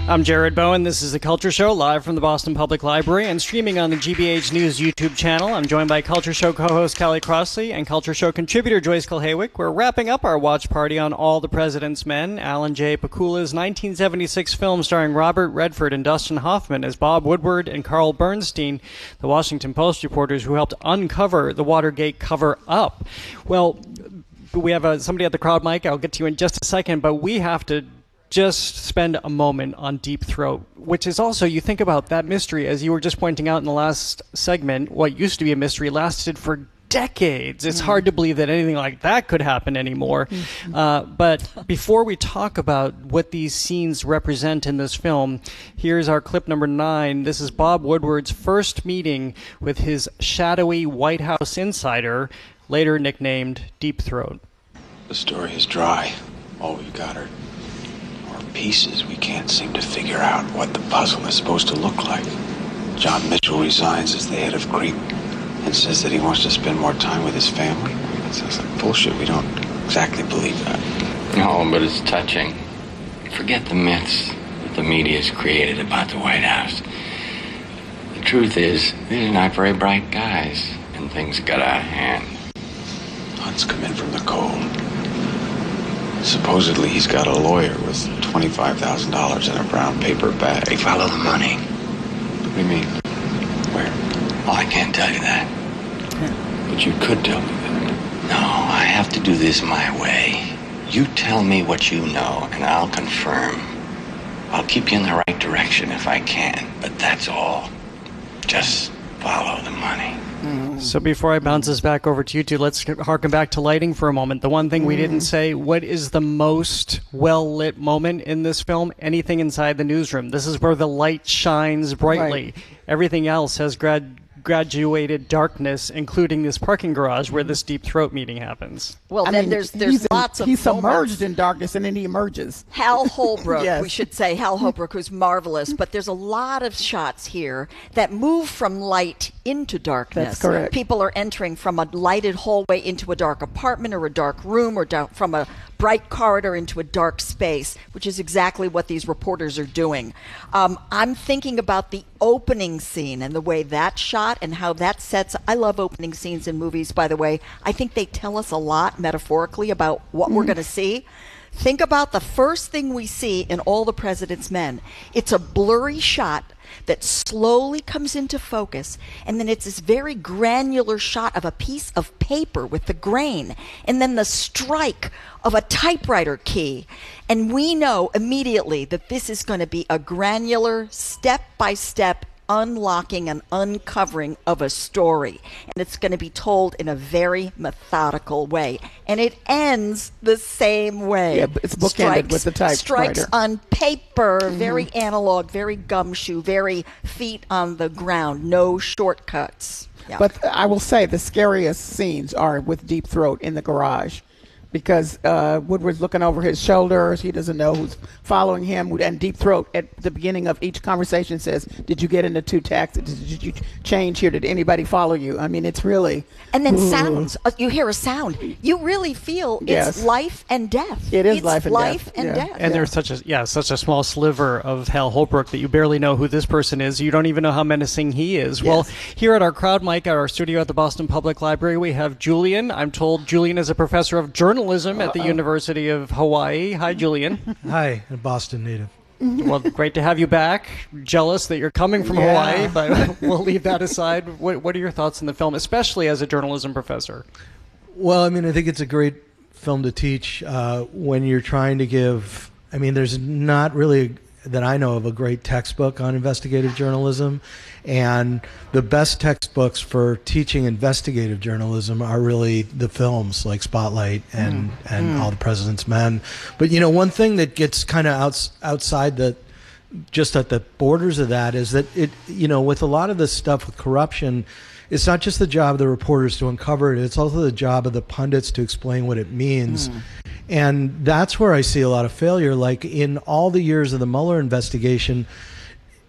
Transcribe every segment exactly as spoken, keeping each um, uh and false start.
I'm Jared Bowen. This is The Culture Show, live from the Boston Public Library and streaming on the G B H News YouTube channel. I'm joined by Culture Show co-host Callie Crossley and Culture Show contributor Joyce Kulhawick. We're wrapping up our watch party on All the President's Men, Alan J. Pakula's nineteen seventy-six film starring Robert Redford and Dustin Hoffman as Bob Woodward and Carl Bernstein, the Washington Post reporters who helped uncover the Watergate cover-up. Well, we have uh, somebody at the crowd mic. I'll get to you in just a second, but we have to just spend a moment on Deep Throat, which is also, you think about that mystery, as you were just pointing out in the last segment, what used to be a mystery lasted for decades. It's mm. hard to believe that anything like that could happen anymore. Mm. Uh, but before we talk about what these scenes represent in this film, here's our clip number nine. This is Bob Woodward's first meeting with his shadowy White House insider, later nicknamed Deep Throat. The story is dry. All we've got are pieces. We can't seem to figure out what the puzzle is supposed to look like. John Mitchell resigns as the head of CREEP and says that he wants to spend more time with his family. That sounds like bullshit. We don't exactly believe that. No, but it's touching. Forget the myths that the media's created about the White House. The truth is, these are not very bright guys, and things got out of hand. Hunt's come in from the cold. Supposedly he's got a lawyer with twenty-five thousand dollars in a brown paper bag. Follow the money. What do you mean? Where? Oh, I can't tell you that. Yeah. But you could tell me that. No, I have to do this my way. You tell me what you know, and I'll confirm. I'll keep you in the right direction if I can, but that's all. Just follow the money. So before I bounce this back over to you two, let's harken back to lighting for a moment. The one thing we didn't say, what is the most well-lit moment in this film? Anything inside the newsroom. This is where the light shines brightly. Right. Everything else has grad graduated darkness, including this parking garage where this Deep Throat meeting happens. Well, I then mean, there's there's lots in, of He's moments. submerged in darkness, and then he emerges. Hal Holbrook, yes. we should say. Hal Holbrook, who's marvelous. But there's a lot of shots here that move from light into darkness. That's correct. People are entering from a lighted hallway into a dark apartment or a dark room, or down from a bright corridor into a dark space, which is exactly what these reporters are doing. Um, I'm thinking about the opening scene and the way that shot and how that sets. I love opening scenes in movies, by the way. I think they tell us a lot metaphorically about what mm. we're going to see. Think about the first thing we see in All the President's Men. It's a blurry shot that slowly comes into focus, and then it's this very granular shot of a piece of paper with the grain, and then the strike of a typewriter key. And we know immediately that this is going to be a granular, step-by-step unlocking and uncovering of a story. And it's going to be told in a very methodical way. And it ends the same way. Yeah, it's bookended strikes, with the typewriter. Strikes on paper, mm-hmm. very analog, very gumshoe, very feet on the ground, no shortcuts. Yeah. But I will say the scariest scenes are with Deep Throat in the garage. Because uh, Woodward's looking over his shoulders. He doesn't know who's following him. And Deep Throat, at the beginning of each conversation, says, did you get into two taxis? Did you change here? Did anybody follow you? I mean, it's really... And then ooh. sounds. Uh, you hear a sound. You really feel it's yes. life and death. It is it's life and life death. And, yeah. death. And yeah. there's such a yeah, such a small sliver of Hal Holbrook that you barely know who this person is. You don't even know how menacing he is. Yes. Well, here at our crowd mic at our studio at the Boston Public Library, we have Julian. I'm told Julian is a professor of journalism at the Uh-oh. University of Hawaii. Hi, Julian. Hi, a Boston native. Well, great to have you back. Jealous that you're coming from Yeah. Hawaii, but we'll leave that aside. What, what are your thoughts on the film, especially as a journalism professor? Well, I mean, I think it's a great film to teach uh, when you're trying to give... I mean, there's not really, that I know of, a great textbook on investigative journalism. And the best textbooks for teaching investigative journalism are really the films like Spotlight and, mm. and mm. All the President's Men. But, you know, one thing that gets kind of outs, outside the, just at the borders of that is that, it, you know, with a lot of this stuff with corruption, it's not just the job of the reporters to uncover it, it's also the job of the pundits to explain what it means. Mm. And that's where I see a lot of failure. Like in all the years of the Mueller investigation,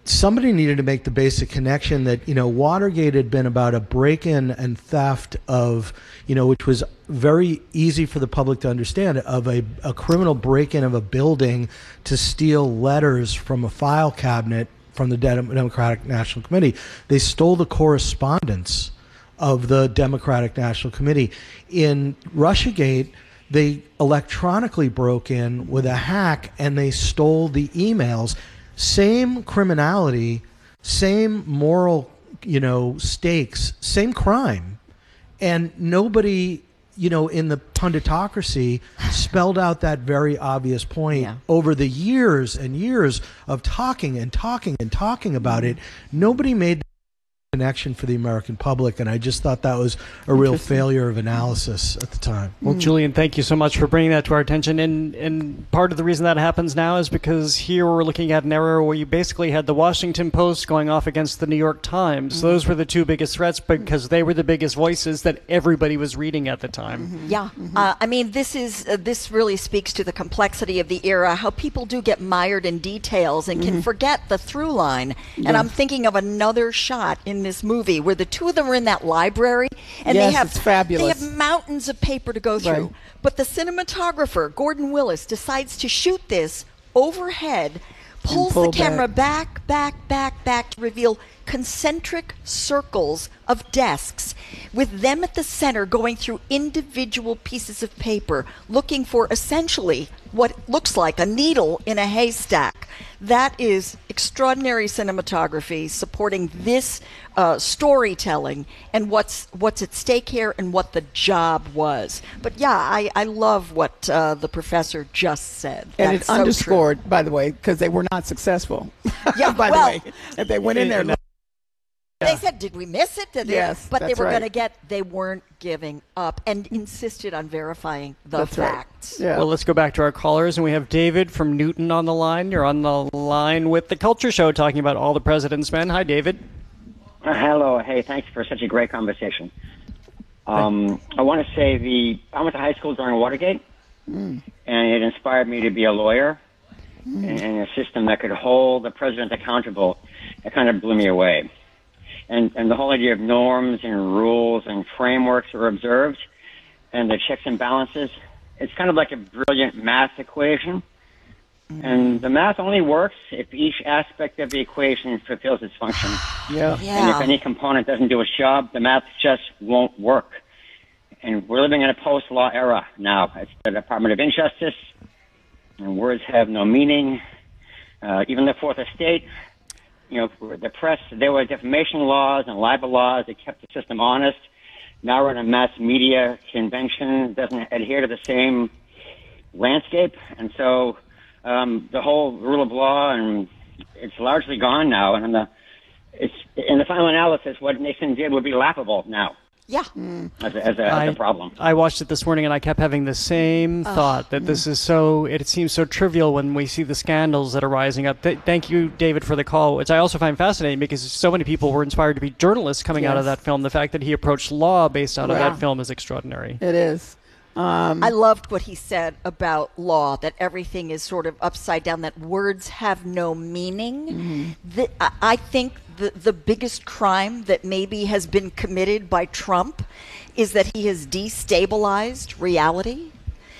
somebody needed to make the basic connection that, you know, Watergate had been about a break-in and theft of, you know, which was very easy for the public to understand, of a, a criminal break-in of a building to steal letters from a file cabinet from the Democratic National Committee. They stole the correspondence of the Democratic National Committee. In Russiagate, they electronically broke in with a hack and they stole the emails. Same criminality, same moral, you know, stakes, same crime. And nobody, you know, in the punditocracy spelled out that very obvious point. Yeah. Over the years and years of talking and talking and talking about it. Nobody made connection for the American public, and I just thought that was a real failure of analysis at the time. Well, Julian, thank you so much for bringing that to our attention. And and part of the reason that happens now is because here we're looking at an era where you basically had the Washington Post going off against the New York Times. Mm-hmm. Those were the two biggest threats because they were the biggest voices that everybody was reading at the time. Mm-hmm. Yeah, mm-hmm. uh, I mean, this is uh, this really speaks to the complexity of the era. How people do get mired in details and mm-hmm. can forget the through line. Yeah. And I'm thinking of another shot in this movie where the two of them are in that library and yes, they have it's fabulous. They have mountains of paper to go through. Right. But the cinematographer, Gordon Willis, decides to shoot this overhead, pulls pull the camera back. back, back, back, back to reveal concentric circles of desks with them at the center going through individual pieces of paper, looking for essentially what looks like a needle in a haystack. That is extraordinary cinematography supporting this uh, storytelling and what's what's at stake here and what the job was. But yeah, I, I love what uh, the professor just said. And That's it so underscored, true. by the way, because they were not successful. Yeah, by well, the way, if they went in there. They said, did we miss it? Did they? Yes, but they that's were right. going to get, they weren't giving up and insisted on verifying the That's right. facts. Yeah. Well, let's go back to our callers, and we have David from Newton on the line. You're on the line with The Culture Show talking about All the President's Men. Hi, David. Uh, hello. Hey, thanks for such a great conversation. Um, I want to say the I went to high school during Watergate, mm. and it inspired me to be a lawyer mm. in, in a system that could hold the president accountable. It kind of blew me away. And, and the whole idea of norms and rules and frameworks are observed, and the checks and balances, it's kind of like a brilliant math equation. Mm. And the math only works if each aspect of the equation fulfills its function. Yeah. Yeah. And if any component doesn't do its job, the math just won't work. And we're living in a post-law era now. It's the Department of Injustice, and words have no meaning. Uh, even the Fourth Estate, you know, the press, there were defamation laws and libel laws that kept the system honest. Now we're in a mass media convention, doesn't adhere to the same landscape. And so um, the whole rule of law, and it's largely gone now. And in the, it's, in the final analysis, what Nixon did would be laughable now. Yeah. Mm. As a, as, a, I, as a problem. I watched it this morning and I kept having the same uh, thought that mm. this is so, it seems so trivial when we see the scandals that are rising up. Th- thank you, David, for the call, which I also find fascinating because so many people were inspired to be journalists coming yes. out of that film. The fact that he approached law based out yeah. of that film is extraordinary. It is. Um, I loved what he said about law, that everything is sort of upside down, that words have no meaning. Mm-hmm. The, I, I think the, the biggest crime that maybe has been committed by Trump is that he has destabilized reality.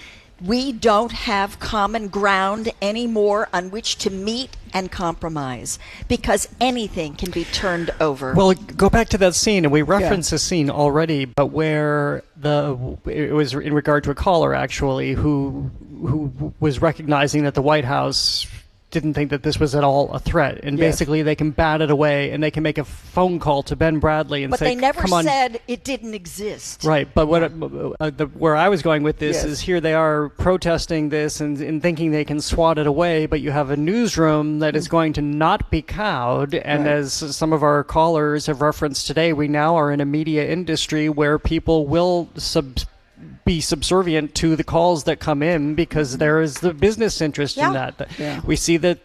We don't have common ground anymore on which to meet and compromise because anything can be turned over. Well, go back to that scene, and we referenced yeah. a scene already, but where the it was in regard to a caller actually who who was recognizing that the White House didn't think that this was at all a threat, and yes. basically they can bat it away and they can make a phone call to Ben Bradley and but say, they never come on. said it didn't exist. Right, but what uh, the, where I was going with this yes. is here they are protesting this and, and thinking they can swat it away, but you have a newsroom that is going to not be cowed, and right. as some of our callers have referenced today, we now are in a media industry where people will sub be subservient to the calls that come in because there is the business interest yeah. in that. Yeah. We see that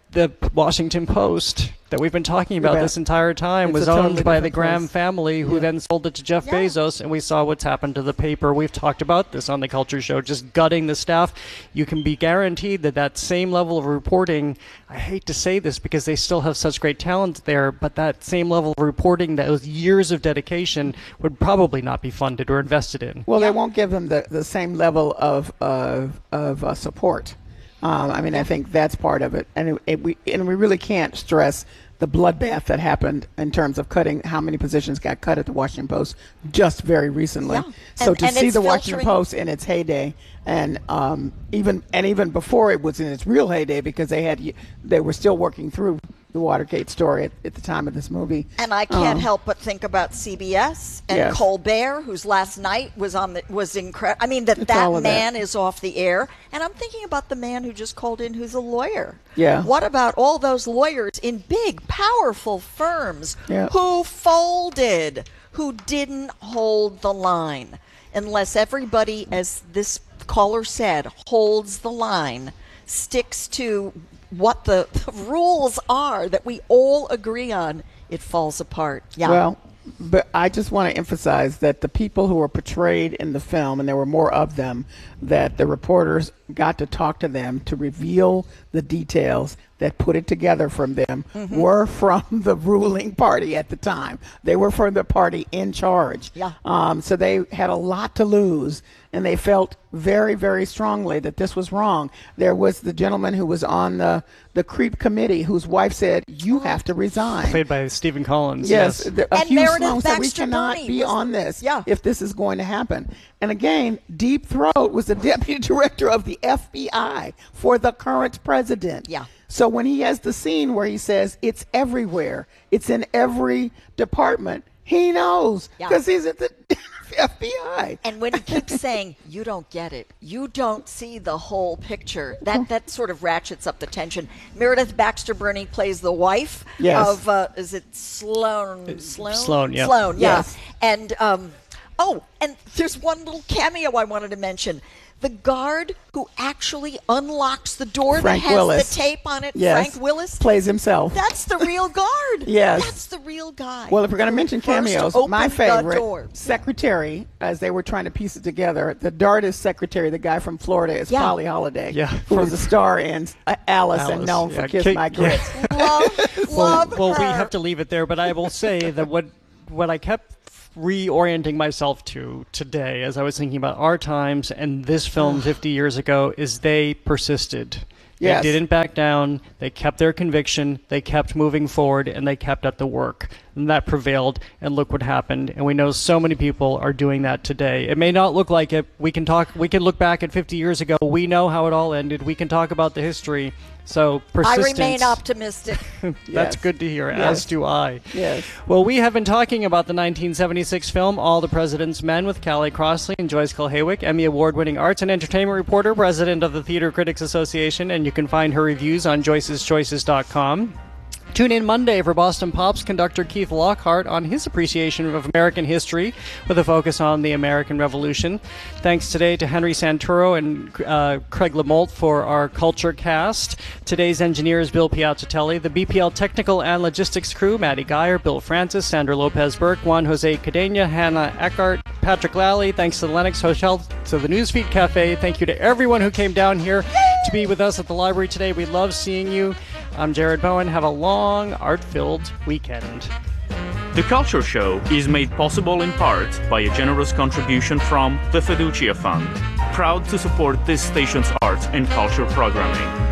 the Washington Post that we've been talking about Yeah. this entire time It's was a totally owned by the different Graham place. family, who Yeah. then sold it to Jeff Yeah. Bezos, and we saw what's happened to the paper. We've talked about this on the Culture Show, just gutting the staff. You can be guaranteed that that same level of reporting, I hate to say this because they still have such great talent there, but that same level of reporting, those years of dedication, would probably not be funded or invested in. Well, they won't give them the, the same level of of, of uh, support. Um, I mean, I think that's part of it, and it, it, we and we really can't stress the bloodbath that happened in terms of cutting how many positions got cut at the Washington Post just very recently. Yeah. So And- to and see it's the Washington filtering- Post in its heyday, and um, even and even before it was in its real heyday, because they had they were still working through the Watergate story at, at the time of this movie. And I can't Um, help but think about C B S and Yes. Colbert, whose last night was on the was incredible. I mean, that It's that all of that. man is off the air, and I'm thinking about the man who just called in, who's a lawyer. Yeah. What about all those lawyers in big, powerful firms Yeah. who folded, who didn't hold the line? Unless everybody, as this caller said, holds the line, sticks to what the, the rules are that we all agree on, it falls apart. Yeah. Well, but I just want to emphasize that the people who were portrayed in the film, and there were more of them, that the reporters got to talk to them to reveal the details that put it together from them Mm-hmm. were from the ruling party at the time. They were from the party in charge. Yeah. Um, so they had a lot to lose, and they felt very, very strongly that this was wrong. There was the gentleman who was on the, the creep committee whose wife said, you have to resign. Played by Stephen Collins. Yes, Yes. the, a And huge Meredith Sloan said we Baxter cannot Birney be was the- on this yeah. if this is going to happen. And again, Deep Throat was the deputy director of the F B I for the current president. Yeah. So when he has the scene where he says it's everywhere, it's in every department, he knows Yeah. because he's at the F B I. And when he keeps saying, you don't get it, you don't see the whole picture, that, that sort of ratchets up the tension. Meredith Baxter Birney plays the wife Yes. of, uh, is it Sloan? Sloan? Sloan, yeah. Sloan, yeah. Yes. And, um, oh, and there's one little cameo I wanted to mention. The guard who actually unlocks the door Frank that has Willis. the tape on it, Yes. Frank Willis, plays himself. that's the real guard. Yes. That's the real guy. Well, if we're going to mention First cameos, open my the favorite door. secretary, as they were trying to piece it together, the Dardis secretary, the guy from Florida, is Yeah. Polly Holiday, Yeah. who was a star in uh, Alice, and Alice, known yeah. for Kiss Ki- My yeah. Grits. Love, love well, we her. have to leave it there, but I will say that what what I kept reorienting myself to today as I was thinking about our times and this film fifty years ago is they persisted. Yes. They didn't back down. They kept their conviction. They kept moving forward, and they kept at the work. And that prevailed, and look what happened. And we know so many people are doing that today. It may not look like it. We can talk. We can look back at fifty years ago. We know how it all ended. We can talk about the history. So I persistence. remain optimistic. That's Yes. good to hear, Yes. as do I. Yes. Well, we have been talking about the nineteen seventy-six film All the President's Men with Callie Crossley and Joyce Kulhawick, Emmy Award-winning arts and entertainment reporter, president of the Theater Critics Association, and you can find her reviews on joyces choices dot com. Tune in Monday for Boston Pop's conductor Keith Lockhart on his appreciation of American history with a focus on the American Revolution. Thanks today to Henry Santoro and uh, Craig Lamolt for our Culture Cast. Today's engineer is Bill Piazzatelli. The B P L technical and logistics crew, Maddie Geyer, Bill Francis, Sandra Lopez-Burke, Juan Jose Cadena, Hannah Eckhart, Patrick Lally. Thanks to the Lennox Hotel, to the Newsfeed Cafe. Thank you to everyone who came down here to be with us at the library today. We love seeing you. I'm Jared Bowen. Have a long, art-filled weekend. The Culture Show is made possible in part by a generous contribution from the Fiducia Fund, proud to support this station's art and culture programming.